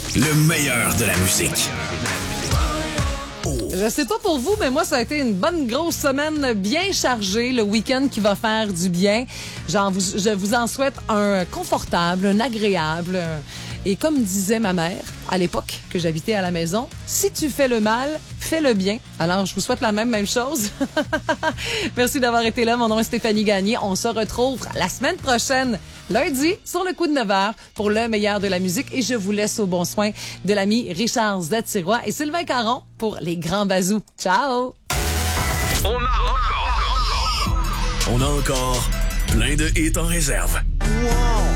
Le meilleur de la musique. Je sais pas pour vous, mais moi, ça a été une bonne grosse semaine bien chargée. Le week-end qui va faire du bien. Je vous en souhaite un confortable, un agréable. Et comme disait ma mère, à l'époque que j'habitais à la maison, si tu fais le mal, fais le bien. Alors, je vous souhaite la même chose. Merci d'avoir été là. Mon nom est Stéphanie Gagné. On se retrouve la semaine prochaine, lundi, sur le coup de 9h, pour le meilleur de la musique. Et je vous laisse au bon soin de l'ami Richard Zatirois et Sylvain Caron pour les grands bazous. Ciao! On a encore plein de hits en réserve. Wow!